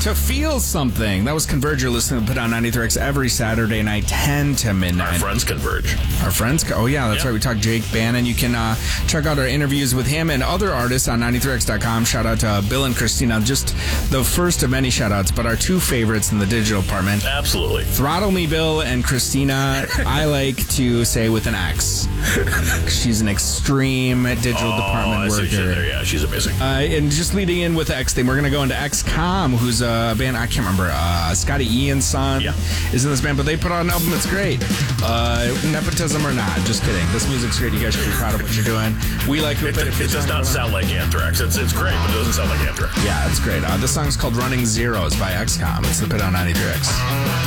To Feel Something. That was Converge. You're listening to Put On 93X every Saturday night, 10 to midnight. Our friends Converge. Our friends? Oh, yeah, that's right. We talked Jake Bannon. You can check out our interviews with him and other artists on 93x.com. Shout out to Bill and Christina. Just the first of many shout outs, but our two favorites in the digital department. Absolutely. Throttle Me Bill and Christina, I like to say with an X. She's an extreme digital department worker. Yeah, she's amazing. And just leading in with X thing, we're going to go into XCOM, who's a band, I can't remember, Scotty Ian's son is in this band, but they put out an album that's great. Nepotism or not, just kidding. This music's great. You guys should be proud of what you're doing. We like it. It does not sound like Anthrax. It's great, but it doesn't sound like Anthrax. Yeah, it's great. This song's called Running Zeros by XCOM. It's the Pit on 93X.